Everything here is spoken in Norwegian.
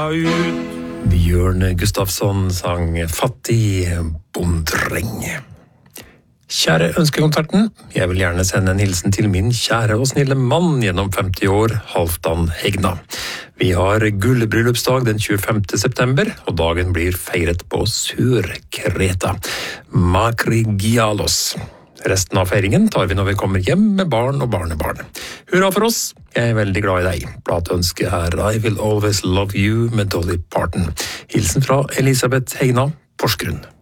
ut. Bjørn Gustafsson sang Fattig bonddreng. Kjære ønskekonserten, jeg vil gjerne sende en hilsen til min kjære og snille mann gjennom 50 år, Halvdan Hegna. Vi har gullbryllupsdag den 25. september, og dagen blir feiret på Sør-Kreta. Makrigialos. Resten av feiringen tar vi når vi kommer hjem med barn og barnebarn. Hurra for oss, jeg er veldig glad i deg. Plateønsket er I Will Always Love You med Dolly Parton. Hilsen fra Elisabeth Hegna, Porsgrunn.